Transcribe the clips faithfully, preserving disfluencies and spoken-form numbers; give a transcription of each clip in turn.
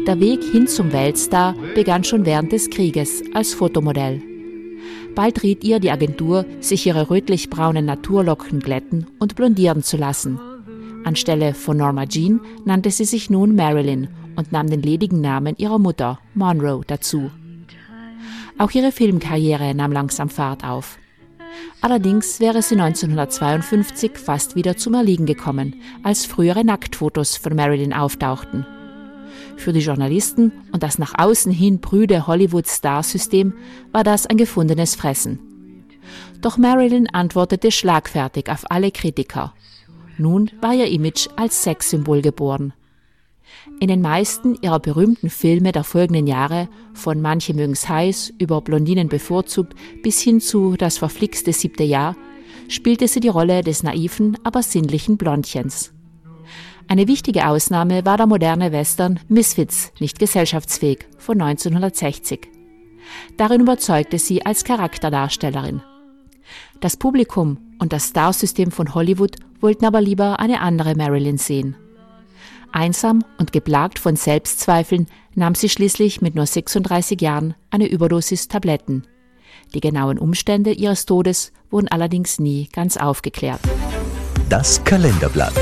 Der Weg hin zum Weltstar begann schon während des Krieges als Fotomodell. Bald riet ihr die Agentur, sich ihre rötlich-braunen Naturlocken glätten und blondieren zu lassen. Anstelle von Norma Jean nannte sie sich nun Marilyn und nahm den ledigen Namen ihrer Mutter, Monroe, dazu. Auch ihre Filmkarriere nahm langsam Fahrt auf. Allerdings wäre sie neunzehnhundertzweiundfünfzig fast wieder zum Erliegen gekommen, als frühere Nacktfotos von Marilyn auftauchten. Für die Journalisten und das nach außen hin prüde Hollywood-Star-System war das ein gefundenes Fressen. Doch Marilyn antwortete schlagfertig auf alle Kritiker. Nun war ihr Image als Sexsymbol geboren. In den meisten ihrer berühmten Filme der folgenden Jahre, von Manche mögen's heiß über Blondinen bevorzugt bis hin zu Das verflixte siebte Jahr, spielte sie die Rolle des naiven, aber sinnlichen Blondchens. Eine wichtige Ausnahme war der moderne Western Misfits, nicht gesellschaftsfähig, von neunzehnhundertsechzig. Darin überzeugte sie als Charakterdarstellerin. Das Publikum und das Starsystem von Hollywood wollten aber lieber eine andere Marilyn sehen. Einsam und geplagt von Selbstzweifeln nahm sie schließlich mit nur sechsunddreißig Jahren eine Überdosis Tabletten. Die genauen Umstände ihres Todes wurden allerdings nie ganz aufgeklärt. Das Kalenderblatt.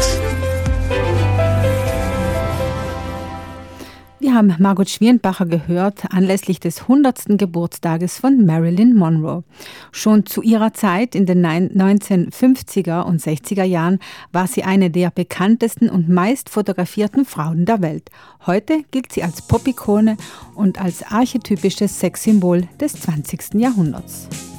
Wir haben Margot Schwierenbacher gehört anlässlich des hundertsten Geburtstages von Marilyn Monroe. Schon zu ihrer Zeit in den neunzehnhundertfünfziger und sechziger Jahren war sie eine der bekanntesten und meist fotografierten Frauen der Welt. Heute gilt sie als Popikone und als archetypisches Sexsymbol des zwanzigsten Jahrhunderts.